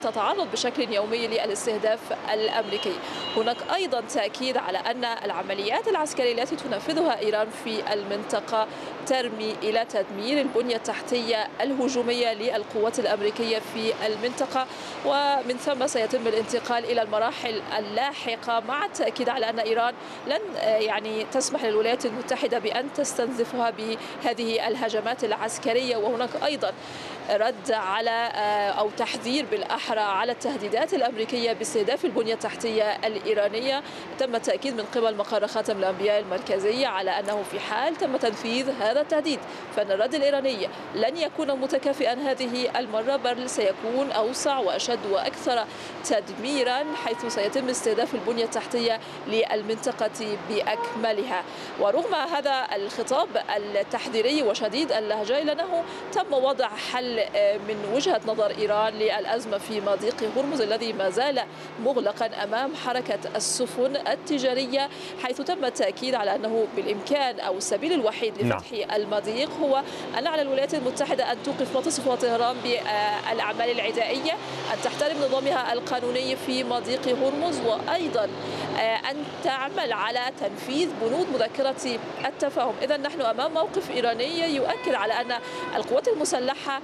تتعرض بشكل يومي للاستهداف الأمريكي. هناك أيضا تأكيد على أن العمليات العسكرية التي تنفذها إيران في المنطقة ترمي إلى تدمير البنية التحتية الهجومية للقوات الأمريكية في المنطقة، ومن ثم سيتم الانتقال إلى المراحل اللاحقة، مع التأكيد على أن إيران لن تسمح للولايات المتحدة بأن تستنزفها بهذه الهجمات العسكرية. وهناك أيضا رد على أو تحذير بالأحرى على التهديدات الأمريكية باستهداف البنية التحتية الإيرانية. تم التأكيد من قبل مقر خاتم الأنبياء المركزية على أنه في حال تم تنفيذ هذا التهديد فإن الرد الإيراني لن يكون متكافئا هذه المرة، بل سيكون أوسع وأشد وأكثر تدميرا، حيث سيتم استهداف البنية التحتية للمنطقة بأكملها. ورغم هذا الخطاب التحذيري وشديد اللهجة إلا أنه تم وضع حل من وجهة نظر إيران للأزمة في مضيق هرمز الذي ما زال مغلقا أمام حركة السفن التجارية، حيث تم التأكيد على أنه بالإمكان أو السبيل الوحيد لفتح المضيق هو أن على الولايات المتحدة أن توقف ما تصفه طهران بالأعمال العدائية، أن تحترم نظامها القانوني في مضيق هرمز، وأيضا أن تعمل على تنفيذ بنود مذكرة التفاهم. إذا نحن أمام موقف إيراني يؤكد على أن القوات المسلحة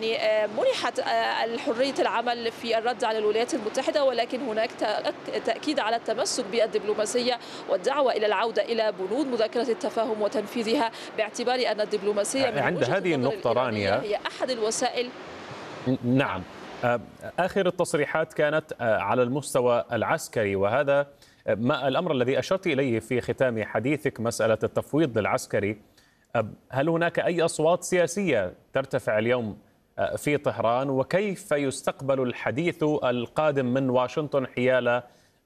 منحت حرية العمل في الرد على الولايات المتحدة، ولكن هناك تأكيد على التمسك بالدبلوماسية والدعوة إلى العودة إلى بنود مذكرة التفاهم وتنفيذها، باعتبار أن الدبلوماسية من عند هذه النقطة رانيا هي أحد الوسائل. نعم، آخر التصريحات كانت على المستوى العسكري، وهذا ما الأمر الذي أشرت إليه في ختام حديثك، مسألة التفويض العسكري. هل هناك أي أصوات سياسية ترتفع اليوم في طهران، وكيف يستقبل الحديث القادم من واشنطن حيال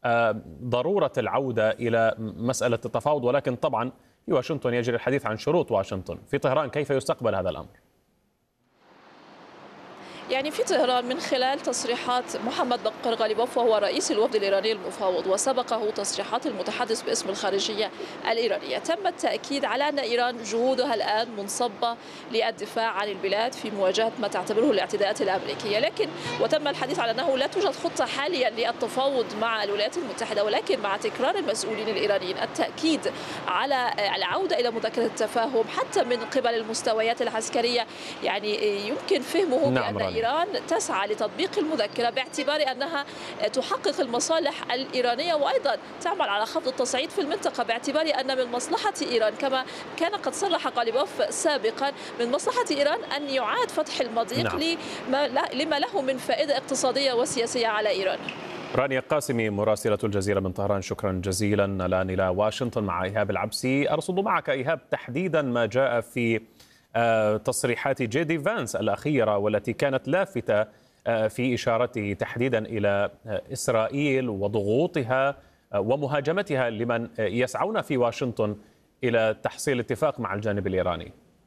ضرورة العودة إلى مسألة التفاوض؟ ولكن طبعا في واشنطن يجري الحديث عن شروط واشنطن، في طهران كيف يستقبل هذا الأمر؟ في طهران من خلال تصريحات محمد بقر غالبوف وهو رئيس الوفد الإيراني المفاوض، وسبقه تصريحات المتحدث باسم الخارجية الإيرانية، تم التأكيد على أن إيران جهودها الآن منصبة للدفاع عن البلاد في مواجهة ما تعتبره الاعتداءات الأمريكية، وتم الحديث على أنه لا توجد خطة حاليا للتفاوض مع الولايات المتحدة، ولكن مع تكرار المسؤولين الإيرانيين التأكيد على العودة إلى مذكرة التفاهم حتى من قبل المستويات العسكرية. يمكن فهمه بأن إيران تسعى لتطبيق المذكرة باعتبار أنها تحقق المصالح الإيرانية، وأيضا تعمل على خفض التصعيد في المنطقة، باعتبار أن من مصلحة إيران كما كان قد صرح غالبوف سابقا من مصلحة إيران أن يعاد فتح المضيق لما له من فائدة اقتصادية وسياسية على إيران. رانيا قاسمي مراسلة الجزيرة من طهران، شكرا جزيلا. الآن إلى واشنطن مع إيهاب العبسي. أرصد معك إيهاب تحديدا ما جاء في تصريحات جيدي فانس الأخيرة، والتي كانت لافتة في إشارته تحديدا إلى إسرائيل وضغوطها ومهاجمتها لمن يسعون في واشنطن إلى تحصيل اتفاق مع الجانب الإيراني.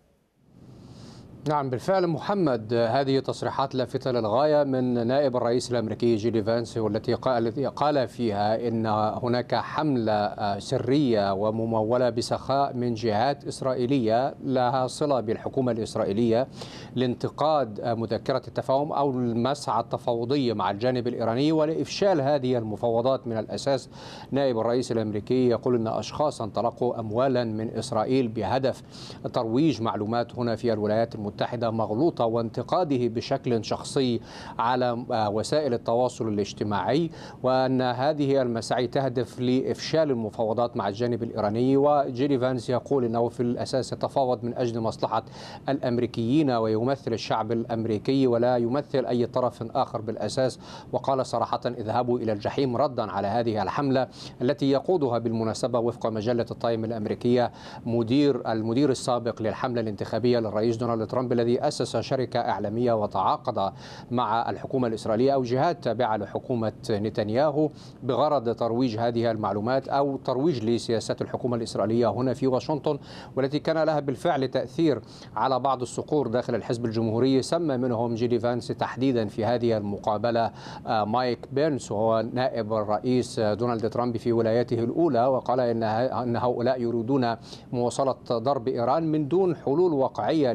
نعم بالفعل محمد، هذه تصريحات لافتة للغاية من نائب الرئيس الأمريكي جيدي فانس، والتي قال فيها إن هناك حملة سرية وممولة بسخاء من جهات إسرائيلية لها صلة بالحكومة الإسرائيلية لانتقاد مذكرة التفاهم أو المسعى التفاوضي مع الجانب الإيراني ولإفشال هذه المفاوضات. من الأساس نائب الرئيس الأمريكي يقول أن أشخاصا تلقوا أموالا من إسرائيل بهدف ترويج معلومات هنا في الولايات المتحدة مغلوطة، وانتقاده بشكل شخصي على وسائل التواصل الاجتماعي، وأن هذه المساعي تهدف لإفشال المفاوضات مع الجانب الإيراني. وجيدي فانس يقول أنه في الأساس يتفاوض من أجل مصلحة الأمريكيين ويمثل الشعب الأمريكي ولا يمثل أي طرف آخر بالأساس. وقال صراحة اذهبوا إلى الجحيم ردا على هذه الحملة التي يقودها بالمناسبة وفق مجلة التايم الأمريكية المدير السابق للحملة الانتخابية للرئيس دونالد ترامب، الذي أسس شركة إعلامية وتعاقد مع الحكومة الإسرائيلية أو جهات تابعة لحكومة نتنياهو بغرض ترويج هذه المعلومات أو ترويج لسياسات الحكومة الإسرائيلية هنا في واشنطن، والتي كان لها بالفعل تأثير على بعض الصقور داخل الحزب الجمهوري. سمى منهم جيدي فانس تحديدا في هذه المقابلة مايك بيرنس، وهو نائب الرئيس دونالد ترامب في ولايته الأولى، وقال إن هؤلاء يريدون مواصلة ضرب إيران من دون حلول واقعية لإنهاء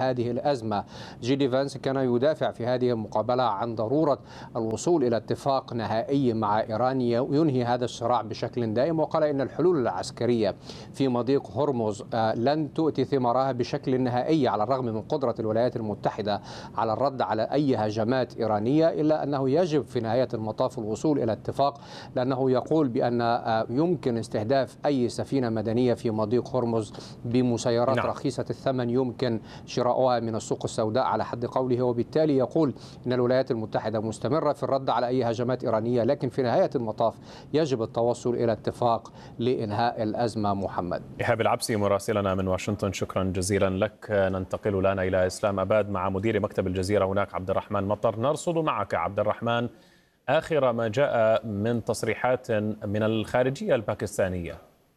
هذه الأزمة. جيدي فانس كان يدافع في هذه المقابلة عن ضرورة الوصول إلى اتفاق نهائي مع إيران ينهي هذا الصراع بشكل دائم، وقال إن الحلول العسكرية في مضيق هرمز لن تؤتي ثمارها بشكل نهائي على الرغم من قدرة الولايات المتحدة على الرد على أي هجمات إيرانية، إلا أنه يجب في نهاية المطاف الوصول إلى اتفاق، لأنه يقول بأن يمكن استهداف أي سفينة مدنية في مضيق هرمز بمسيرات رخيصة الثمن يمكن شراؤها من السوق السوداء على حد قوله، وبالتالي يقول أن الولايات المتحدة مستمرة في الرد على أي هجمات إيرانية، لكن في نهاية المطاف يجب التوصل إلى اتفاق لإنهاء الأزمة. محمد إيهاب العبسي مراسلنا من واشنطن، شكرا جزيلا لك. ننتقل الآن إلى إسلام أباد مع مدير مكتب الجزيرة هناك عبد الرحمن مطر. نرصد معك عبد الرحمن آخر ما جاء من تصريحات من الخارجية الباكستانية.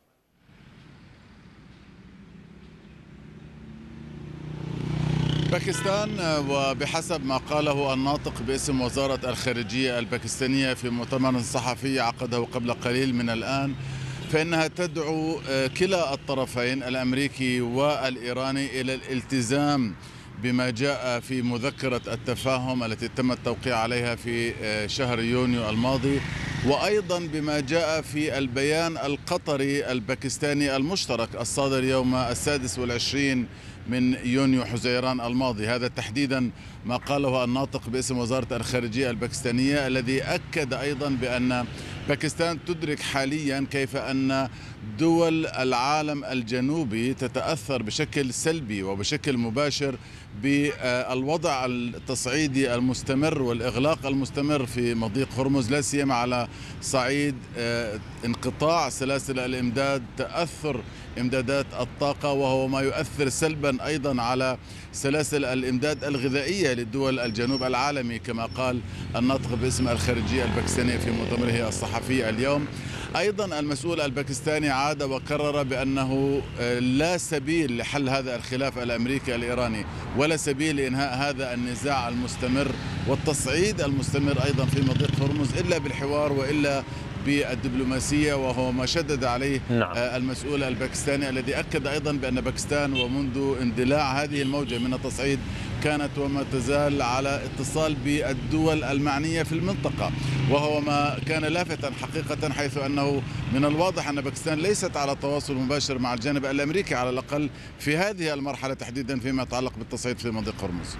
باكستان وبحسب ما قاله الناطق باسم وزارة الخارجية الباكستانية في مؤتمر صحفي عقده قبل قليل من الآن، فإنها تدعو كلا الطرفين الأمريكي والإيراني إلى الالتزام بما جاء في مذكرة التفاهم التي تم التوقيع عليها في شهر يونيو الماضي، وأيضا بما جاء في البيان القطري الباكستاني المشترك الصادر يوم 26 من يونيو حزيران الماضي. هذا تحديدا ما قاله الناطق باسم وزارة الخارجية الباكستانية، الذي أكد أيضا بأن باكستان تدرك حاليا كيف أن دول العالم الجنوبي تتأثر بشكل سلبي وبشكل مباشر بالوضع التصعيدي المستمر والإغلاق المستمر في مضيق هرمز، لا سيما على صعيد انقطاع سلاسل الإمداد، تأثر إمدادات الطاقة، وهو ما يؤثر سلبا أيضا على سلاسل الإمداد الغذائية للدول الجنوب العالمي، كما قال الناطق باسم الخارجية الباكستانية في مؤتمره الصحفي اليوم. أيضا المسؤول الباكستاني عاد وكرر بأنه لا سبيل لحل هذا الخلاف الأمريكي الإيراني ولا سبيل لإنهاء هذا النزاع المستمر والتصعيد المستمر أيضا في مضيق هرمز إلا بالحوار وإلا بالدبلوماسية، وهو ما شدد عليه المسؤول الباكستاني، الذي أكد أيضا بأن باكستان ومنذ اندلاع هذه الموجة من التصعيد كانت وما تزال على اتصال بالدول المعنية في المنطقة، وهو ما كان لافتا حقيقة، حيث أنه من الواضح أن باكستان ليست على تواصل مباشر مع الجانب الأمريكي على الأقل في هذه المرحلة تحديدا فيما يتعلق بالتصعيد في مضيق هرمز.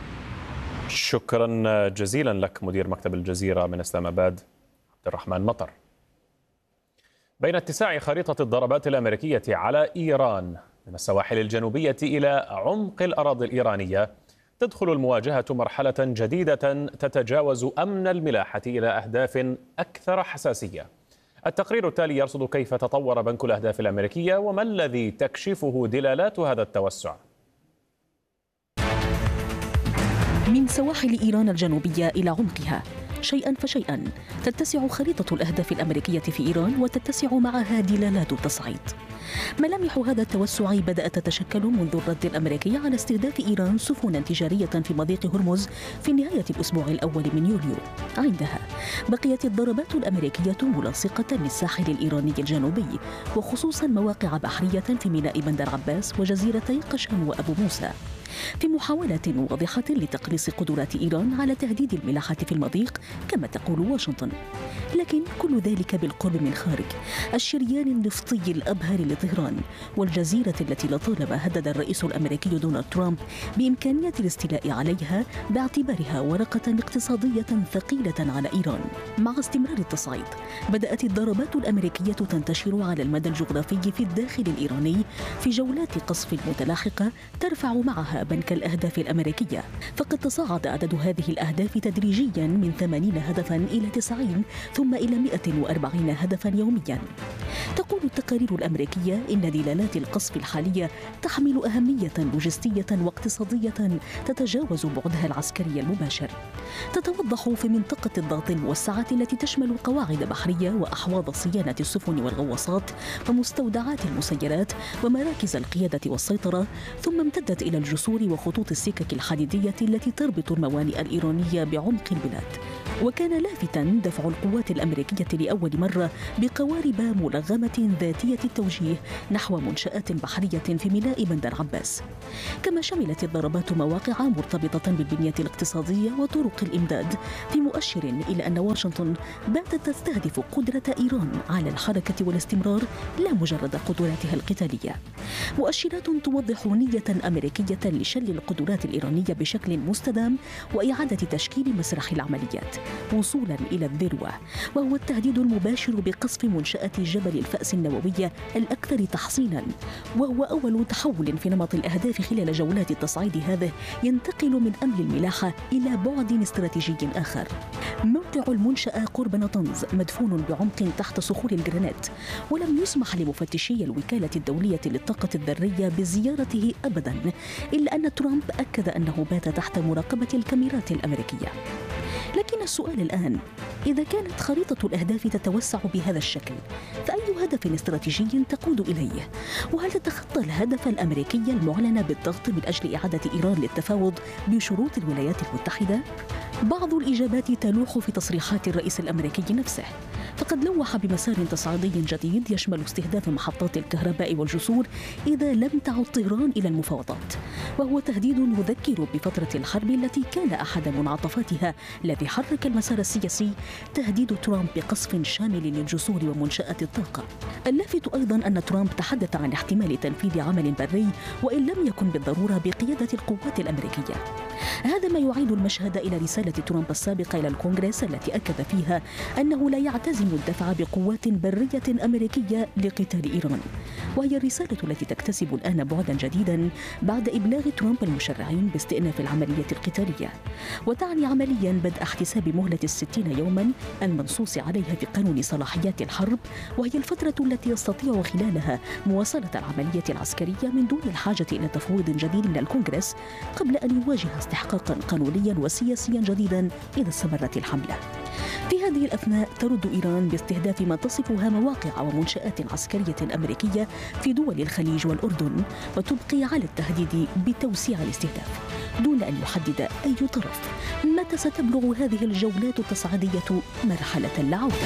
شكرا جزيلا لك مدير مكتب الجزيرة من إسلام أباد عبد الرحمن مطر. بين اتساع خريطة الضربات الأمريكية على إيران من السواحل الجنوبية إلى عمق الأراضي الإيرانية، تدخل المواجهة مرحلة جديدة تتجاوز أمن الملاحة إلى أهداف أكثر حساسية. التقرير التالي يرصد كيف تطور بنك الأهداف الأمريكية وما الذي تكشفه دلالات هذا التوسع. من سواحل إيران الجنوبية إلى عمقها، شيئا فشيئا تتسع خريطة الأهداف الأمريكية في إيران وتتسع معها دلالات التصعيد. ملامح هذا التوسع بدأت تتشكل منذ الرد الأمريكي على استهداف إيران سفنا تجارية في مضيق هرمز في نهاية الأسبوع الأول من يوليو. عندها بقيت الضربات الأمريكية ملاصقة للساحل الإيراني الجنوبي، وخصوصا مواقع بحرية في ميناء بندر عباس وجزيرتي قشم وأبو موسى، في محاولة واضحة لتقليص قدرات إيران على تهديد الملاحة في المضيق كما تقول واشنطن. لكن كل ذلك بالقرب من خارج الشريان النفطي الأبهر لطهران، والجزيرة التي لطالما هدد الرئيس الأمريكي دونالد ترامب بإمكانية الاستيلاء عليها باعتبارها ورقة اقتصادية ثقيلة على إيران. مع استمرار التصعيد بدأت الضربات الأمريكية تنتشر على المدى الجغرافي في الداخل الإيراني في جولات قصف متلاحقة ترفع معها بنك الأهداف الأمريكية، فقد تصاعد عدد هذه الأهداف تدريجيا من 80 هدفا إلى 90 ثم إلى 140 هدفا يوميا. تقول التقارير الأمريكية إن دلالات القصف الحالية تحمل أهمية لوجستية واقتصادية تتجاوز بعدها العسكري المباشر. تتوضح في منطقة الضغط الموسعة التي تشمل قواعد بحرية وأحواض صيانة السفن والغواصات ومستودعات المسيرات ومراكز القيادة والسيطرة، ثم امتدت إلى الجسور الجسور وخطوط السكك الحديدية التي تربط الموانئ الإيرانية بعمق البلاد. وكان لافتاً دفع القوات الأمريكية لأول مرة بقوارب ملغمة ذاتية التوجيه نحو منشآت بحرية في ميناء بندر عباس. كما شملت الضربات مواقع مرتبطة بالبنية الاقتصادية وطرق الإمداد، في مؤشر إلى أن واشنطن باتت تستهدف قدرة إيران على الحركة والاستمرار لا مجرد قدراتها القتالية. مؤشرات توضح نية أمريكية لشل القدرات الإيرانية بشكل مستدام وإعادة تشكيل مسرح العمليات وصولا إلى الذروة، وهو التهديد المباشر بقصف منشأة جبل الفأس النووية الأكثر تحصينا، وهو أول تحول في نمط الأهداف خلال جولات التصعيد هذه ينتقل من أمن الملاحة إلى بعد استراتيجي آخر. موقع المنشأة قرب نطنز مدفون بعمق تحت صخور الجرانيت، ولم يسمح لمفتشي الوكالة الدولية للطاقة الذرية بزيارته أبدا، إلا أن ترامب أكد أنه بات تحت مراقبة الكاميرات الأمريكية. لكن السؤال الآن، إذا كانت خريطة الأهداف تتوسع بهذا الشكل، فأي هدف استراتيجي تقود إليه؟ وهل تتخطى الهدف الأمريكي المعلن بالضغط من أجل إعادة إيران للتفاوض بشروط الولايات المتحدة؟ بعض الإجابات تلوح في تصريحات الرئيس الأمريكي نفسه، فقد لوح بمسار تصعيدي جديد يشمل استهداف محطات الكهرباء والجسور إذا لم تعد طهران إلى المفاوضات، وهو تهديد يذكر بفترة الحرب التي كان أحد منعطفاتها الذي حرك المسار السياسي تهديد ترامب بقصف شامل للجسور ومنشآت الطاقة. اللافت أيضا أن ترامب تحدث عن احتمال تنفيذ عمل بري وإن لم يكن بالضرورة بقيادة القوات الأمريكية. هذا ما يعيد المشهد إلى رسالة ترامب السابقة إلى الكونغرس التي أكد فيها أنه لا يعتزم الدفع بقوات برية أمريكية لقتال إيران، وهي الرسالة التي تكتسب الآن بعدا جديدا بعد إبلاغ ترامب المشرعين باستئناف العملية القتالية، وتعني عمليا بدء احتساب مهلة 60 يوما المنصوص عليها في قانون صلاحيات الحرب، وهي الفترة التي يستطيع خلالها مواصلة العملية العسكرية من دون الحاجة إلى تفويض جديد من الكونغرس قبل أن يواجه استحقاقا قانونيا وسياسيا جديدا إذا استمرت الحملة. في هذه الأثناء ترد إيران باستهداف ما تصفها مواقع ومنشآت عسكرية أمريكية في دول الخليج والأردن، وتبقي على التهديد بتوسيع الاستهداف دون أن يحدد أي طرف. متى ستبلغ هذه الجولات التصعيدية مرحلة العودة؟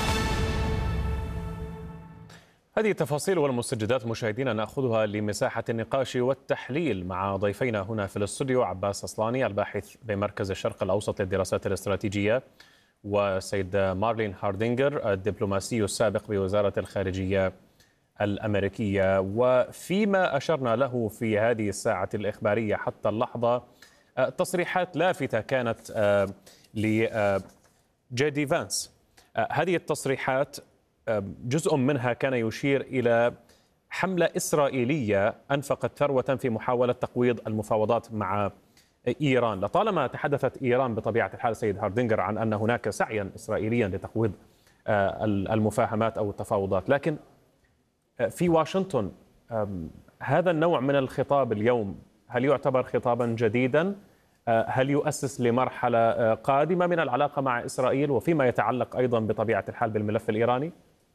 هذه التفاصيل والمستجدات مشاهدينا نأخذها لمساحة النقاش والتحليل مع ضيفينا هنا في الاستوديو: عباس أصلاني الباحث بمركز الشرق الأوسط للدراسات الاستراتيجية، وسيد مارلين هاردينجر الدبلوماسي السابق بوزارة الخارجية الأمريكية. وفيما أشرنا له في هذه الساعة الإخبارية حتى اللحظة تصريحات لافتة كانت لجيدي فانس. هذه التصريحات جزء منها كان يشير إلى حملة إسرائيلية أنفقت ثروة في محاولة تقويض المفاوضات مع إيران. لطالما تحدثت إيران بطبيعة الحال سيد هاردينجر عن أن هناك سعيا إسرائيليا لتقويض المفاهمات أو التفاوضات، لكن في واشنطن هذا النوع من الخطاب اليوم هل يعتبر خطابا جديدا؟ هل يؤسس لمرحلة قادمة من العلاقة مع إسرائيل وفيما يتعلق أيضا بطبيعة الحال بالملف الإيراني؟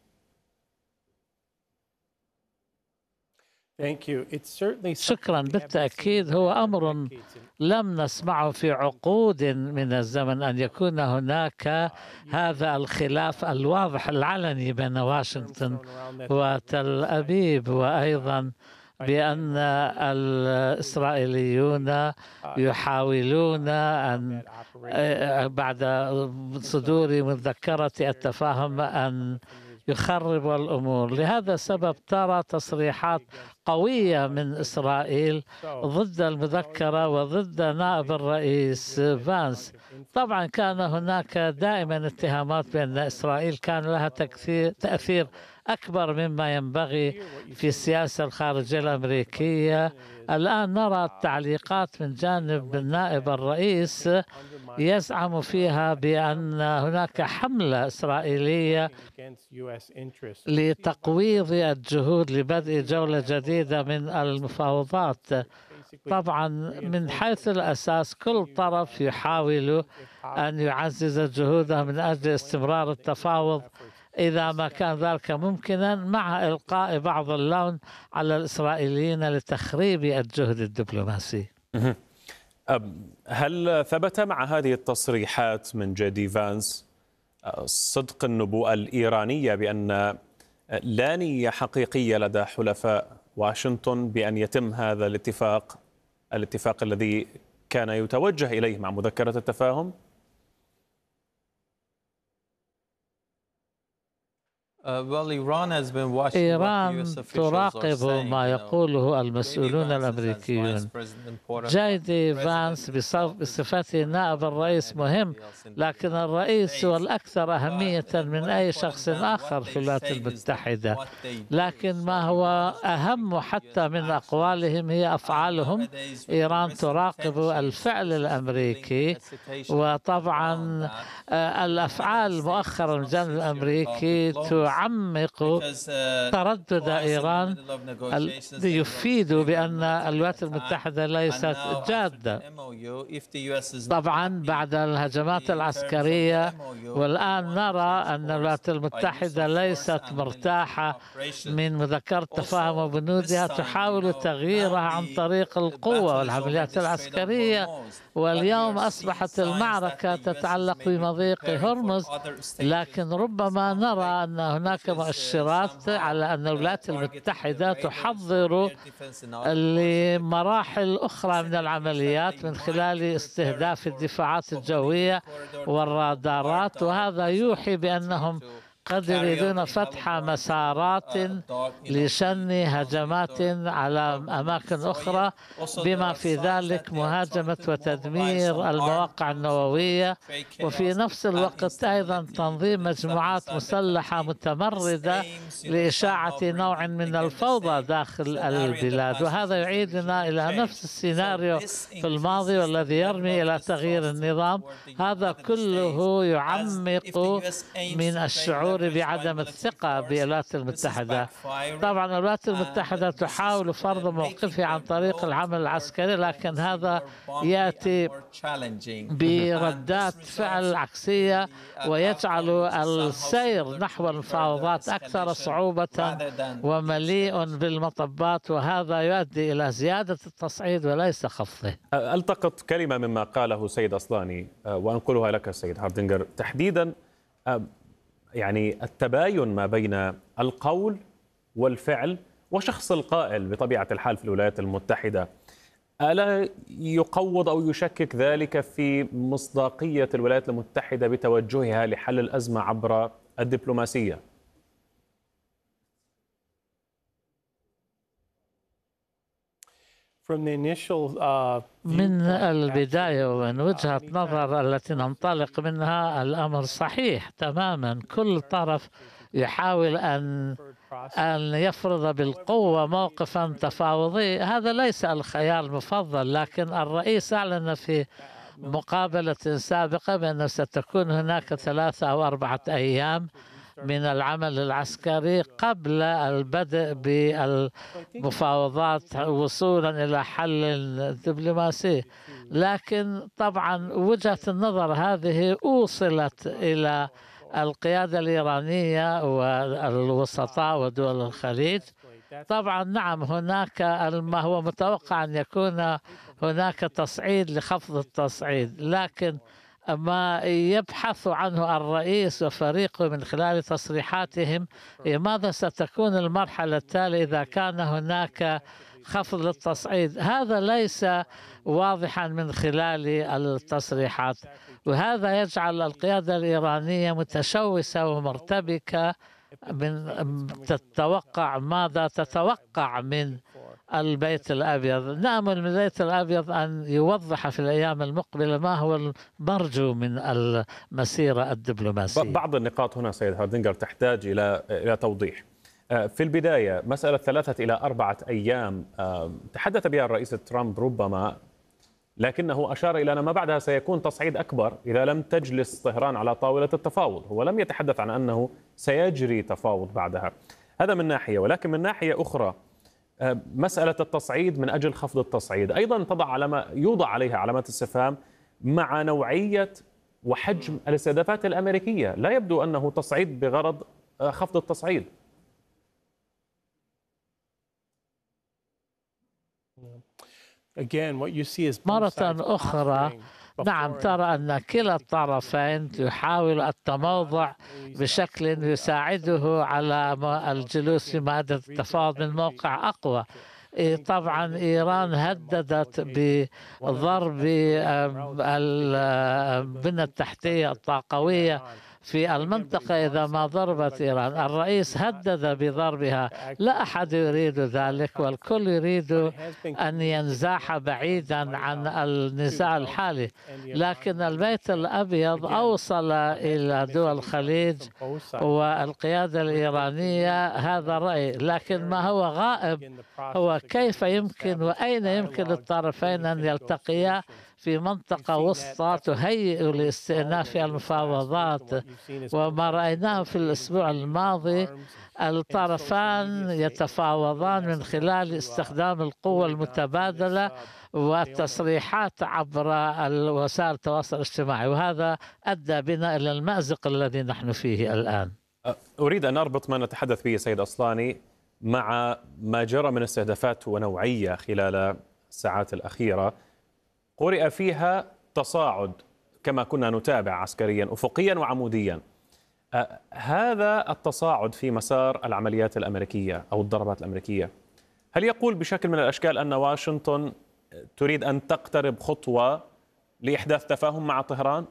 شكرا. بالتأكيد هو أمر لم نسمعه في عقود من الزمن، أن يكون هناك هذا الخلاف الواضح العلني بين واشنطن وتل أبيب، وأيضا بأن الإسرائيليون يحاولون أن بعد صدور مذكرة التفاهم أن يخرب الأمور. لهذا السبب ترى تصريحات قوية من إسرائيل ضد المذكرة وضد نائب الرئيس فانس. طبعا كان هناك دائما اتهامات بأن إسرائيل كان لها تأثير أكبر مما ينبغي في السياسة الخارجية الأمريكية. الآن نرى التعليقات من جانب نائب الرئيس يزعم فيها بأن هناك حملة إسرائيلية لتقويض الجهود لبدء جولة جديدة من المفاوضات. طبعا من حيث الأساس كل طرف يحاول أن يعزز جهوده من أجل استمرار التفاوض إذا ما كان ذلك ممكنا، مع إلقاء بعض اللوم على الإسرائيليين لتخريب الجهد الدبلوماسي. هل ثبت مع هذه التصريحات من جي فانس صدق النبوءة الإيرانية بأن لا نية حقيقية لدى حلفاء واشنطن بأن يتم هذا الاتفاق الذي كان يتوجه إليه مع مذكرة التفاهم؟ إيران تراقب ما يقوله المسؤولون الأمريكيون. جاي دي فانس بصفته نائب الرئيس مهم، لكن الرئيس هو الأكثر أهمية من أي شخص آخر في الولايات المتحدة، لكن ما هو أهم حتى من أقوالهم هي أفعالهم. إيران تراقب الفعل الأمريكي، وطبعا الأفعال مؤخرا من الجانب الأمريكي تعمق تردد إيران ليفيد بأن الولايات المتحدة ليست جادة. طبعا بعد الهجمات العسكرية، والآن نرى أن الولايات المتحدة ليست مرتاحة من مذكرة تفاهم وبنودها، تحاول تغييرها عن طريق القوة والعمليات العسكرية. واليوم أصبحت المعركة تتعلق بمضيق هرمز، لكن ربما نرى أن هناك مؤشرات على أن الولايات المتحدة تحضر لمراحل أخرى من العمليات من خلال استهداف الدفاعات الجوية والرادارات، وهذا يوحي بأنهم قد يريدون فتح مسارات لشن هجمات على أماكن أخرى، بما في ذلك مهاجمة وتدمير المواقع النووية، وفي نفس الوقت أيضا تنظيم مجموعات مسلحة متمردة لإشاعة نوع من الفوضى داخل البلاد. وهذا يعيدنا إلى نفس السيناريو في الماضي والذي يرمي إلى تغيير النظام. هذا كله يعمق من الشعور بعدم الثقة بالولايات المتحدة. طبعا الولايات المتحدة تحاول فرض موقفها عن طريق العمل العسكري، لكن هذا يأتي بردات فعل عكسية ويجعل السير نحو المفاوضات أكثر صعوبة ومليء بالمطبات، وهذا يؤدي إلى زيادة التصعيد وليس خفضه. ألتقط كلمة مما قاله سيد أصلاني وأنقلها لك سيد هاردينجر، تحديدا يعني التباين ما بين القول والفعل وشخص القائل بطبيعة الحال في الولايات المتحدة. ألا يقوض أو يشكك ذلك في مصداقية الولايات المتحدة بتوجهها لحل الأزمة عبر الدبلوماسية؟ من البداية ومن وجهة نظر التي ننطلق منها الأمر صحيح تماما. كل طرف يحاول أن يفرض بالقوة موقفا تفاوضي، هذا ليس الخيار المفضل، لكن الرئيس أعلن في مقابلة سابقة بأن ستكون هناك 3 أو 4 أيام من العمل العسكري قبل البدء بالمفاوضات وصولا إلى حل دبلوماسي. لكن طبعا وجهة النظر هذه أوصلت إلى القيادة الإيرانية والوسطاء ودول الخليج. طبعا نعم، هناك ما هو متوقع أن يكون هناك تصعيد لخفض التصعيد، لكن ما يبحث عنه الرئيس وفريقه من خلال تصريحاتهم ماذا ستكون المرحلة التالية إذا كان هناك خفض للتصعيد. هذا ليس واضحا من خلال التصريحات، وهذا يجعل القيادة الإيرانية متشوشة ومرتبكة. تتوقع ماذا تتوقع من البيت الأبيض. نأمل من البيت الأبيض أن يوضح في الأيام المقبلة ما هو المرجو من المسيرة الدبلوماسية. بعض النقاط هنا سيد هاردينجر تحتاج إلى توضيح. في البداية مسألة 3 إلى 4 أيام تحدث بها الرئيس ترامب ربما، لكنه أشار إلى أن ما بعدها سيكون تصعيد أكبر إذا لم تجلس طهران على طاولة التفاوض. هو لم يتحدث عن أنه سيجري تفاوض بعدها. هذا من ناحية، ولكن من ناحية أخرى مسألة التصعيد من أجل خفض التصعيد أيضا يوضع عليها علامات استفهام مع نوعية وحجم الاستهدافات الأمريكية. لا يبدو أنه تصعيد بغرض خفض التصعيد. مرة أخرى نعم ترى أن كلا الطرفين يحاول التموضع بشكل يساعده على الجلوس في مائدة التفاوض من موقع أقوى. طبعا إيران هددت بضرب البنى التحتية الطاقوية في المنطقة إذا ما ضربت إيران. الرئيس هدد بضربها، لا أحد يريد ذلك، والكل يريد أن ينزاح بعيدا عن النزاع الحالي. لكن البيت الأبيض أوصل إلى دول الخليج والقيادة الإيرانية هذا الرأي، لكن ما هو غائب هو كيف يمكن وأين يمكن للطرفين أن يلتقيا في منطقة وسطى تهيئ لاستئناف المفاوضات. وما رأيناه في الأسبوع الماضي الطرفان يتفاوضان من خلال استخدام القوة المتبادلة والتصريحات عبر وسائل التواصل الاجتماعي، وهذا أدى بنا إلى المأزق الذي نحن فيه الآن. أريد أن أربط ما نتحدث به سيد أصلاني مع ما جرى من استهدافات ونوعية خلال الساعات الأخيرة قرئ فيها تصاعد كما كنا نتابع عسكريا أفقيا وعموديا. هذا التصاعد في مسار العمليات الأمريكية أو الضربات الأمريكية هل يقول بشكل من الأشكال أن واشنطن تريد أن تقترب خطوة لإحداث تفاهم مع طهران؟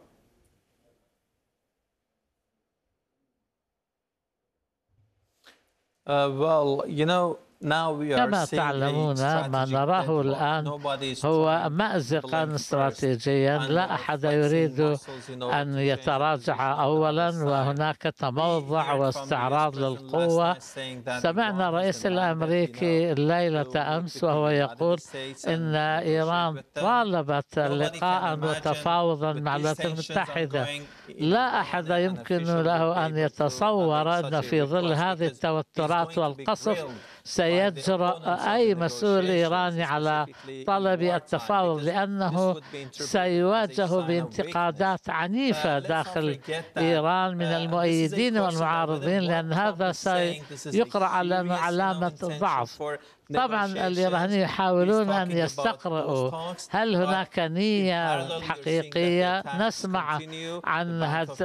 كما تعلمون ما نراه الآن هو مأزقا استراتيجيا، لا أحد يريد أن يتراجع أولا، وهناك تموضع واستعراض للقوة. سمعنا الرئيس الأمريكي الليلة أمس وهو يقول إن إيران طالبت لقاء وتفاوضا مع الولايات المتحدة. لا أحد يمكن له أن يتصور أن في ظل هذه التوترات والقصف سيجرأ أي مسؤول إيراني على طلب التفاوض، لأنه سيواجه بانتقادات عنيفة داخل إيران من المؤيدين والمعارضين، لأن هذا سيقرأ على علامة ضعف. طبعا الإيرانيين يحاولون أن يستقرئوا هل هناك نية حقيقية. نسمع عن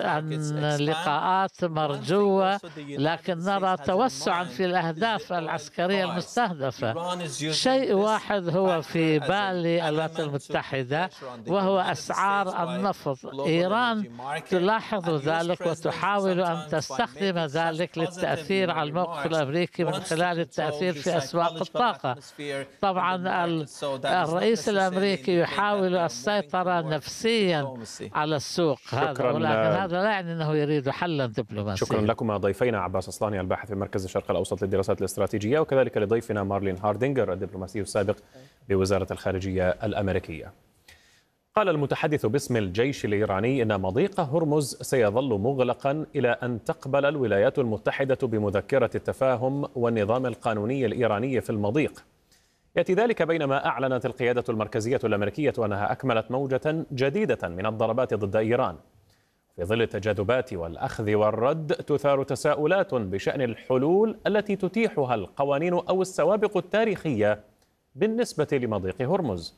لقاءات مرجوة، لكن نرى توسعا في الأهداف العسكرية المستهدفة. شيء واحد هو في بال الولايات المتحدة وهو أسعار النفط. إيران تلاحظ ذلك وتحاول أن تستخدم ذلك للتأثير على الموقف الأمريكي من خلال التأثير في أسواق الطاقة. طبعا الرئيس الأمريكي يحاول السيطرة نفسيا على السوق هذا، ولكن هذا لا يعني أنه يريد حلا دبلوماسيا. شكرا لكم ضيفينا عباس أصلاني الباحث في مركز الشرق الأوسط للدراسات الاستراتيجية، وكذلك لضيفنا مارلين هاردينجر الدبلوماسي السابق بوزارة الخارجية الأمريكية. قال المتحدث باسم الجيش الإيراني إن مضيق هرمز سيظل مغلقا إلى أن تقبل الولايات المتحدة بمذكرة التفاهم والنظام القانوني الإيراني في المضيق. يأتي ذلك بينما أعلنت القيادة المركزية الأمريكية أنها أكملت موجة جديدة من الضربات ضد إيران. في ظل التجاذبات والأخذ والرد تثار تساؤلات بشأن الحلول التي تتيحها القوانين أو السوابق التاريخية بالنسبة لمضيق هرمز.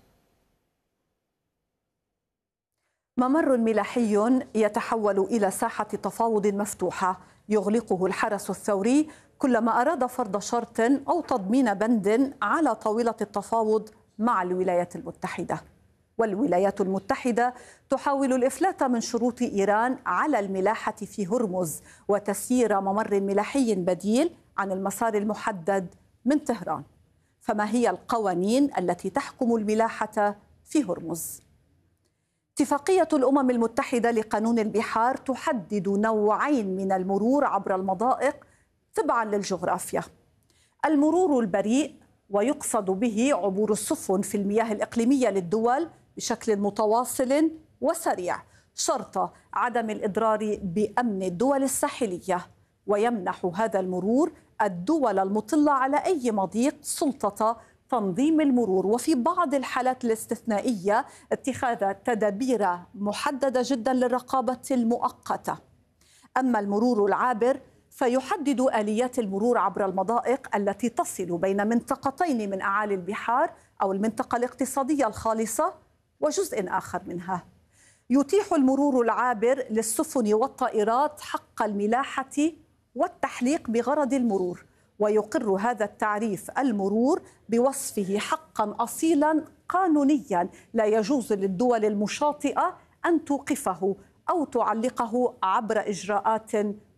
ممر ملاحي يتحول إلى ساحة تفاوض مفتوحة يغلقه الحرس الثوري كلما أراد فرض شرط أو تضمين بند على طاولة التفاوض مع الولايات المتحدة. والولايات المتحدة تحاول الإفلات من شروط إيران على الملاحة في هرمز وتسيير ممر ملاحي بديل عن المسار المحدد من طهران. فما هي القوانين التي تحكم الملاحة في هرمز؟ اتفاقية الأمم المتحدة لقانون البحار تحدد نوعين من المرور عبر المضائق تبعا للجغرافيا: المرور البريء، ويقصد به عبور السفن في المياه الإقليمية للدول بشكل متواصل وسريع شرط عدم الإضرار بأمن الدول الساحلية، ويمنح هذا المرور الدول المطلة على أي مضيق سلطة تنظيم المرور، وفي بعض الحالات الاستثنائية اتخاذ تدابير محددة جدا للرقابة المؤقتة. أما المرور العابر فيحدد آليات المرور عبر المضائق التي تصل بين منطقتين من أعالي البحار أو المنطقة الاقتصادية الخالصة وجزء آخر منها. يتيح المرور العابر للسفن والطائرات حق الملاحة والتحليق بغرض المرور، ويقر هذا التعريف المرور بوصفه حقا أصيلا قانونيا لا يجوز للدول المشاطئة أن توقفه أو تعلقه عبر إجراءات